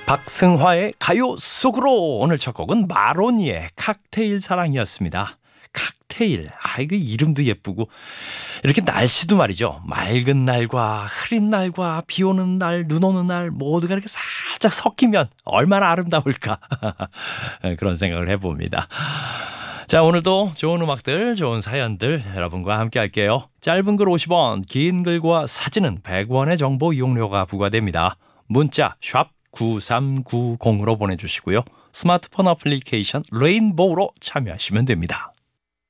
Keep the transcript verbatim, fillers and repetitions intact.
박승화의 가요 속으로. 오늘 첫 곡은 마로니의 칵테일 사랑이었습니다. 칵테일, 아 이거 이름도 예쁘고 이렇게 날씨도 말이죠, 맑은 날과 흐린 날과 비 오는 날, 눈 오는 날 모두가 이렇게 살짝 섞이면 얼마나 아름다울까 그런 생각을 해봅니다. 자, 오늘도 좋은 음악들, 좋은 사연들 여러분과 함께 할게요. 짧은 글 오십 원, 긴 글과 사진은 백 원의 정보 이용료가 부과됩니다. 문자 샵 구삼구공으로 보내주시고요. 스마트폰 어플리케이션 레인보우로 참여하시면 됩니다.